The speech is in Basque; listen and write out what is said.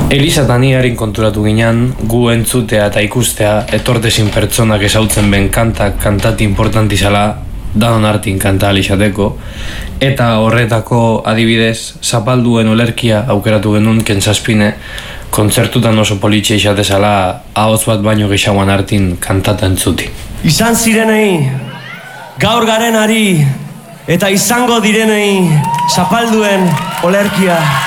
Elisa eta ni harin konturatu ginen, gu entzutea eta ikustea etortezin pertsonak esautzen ben kantak kantati importantizala danon hartin kanta alizateko, eta horretako adibidez zapalduen olerkia aukeratu genuen kentzazpine kontzertutan oso politxe izatezala ahots bat baino gexauan hartin kantata entzuti. Izan zirenei, gaur garenari eta izango direnei zapalduen olerkia